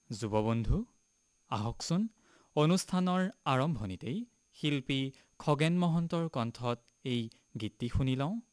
যুৱবন্ধু আহকচোন অনুষ্ঠানৰ আৰম্ভণিতেই শিল্পী খগেন মহন্তৰ কণ্ঠত এই গীতটি শুনি লওঁ।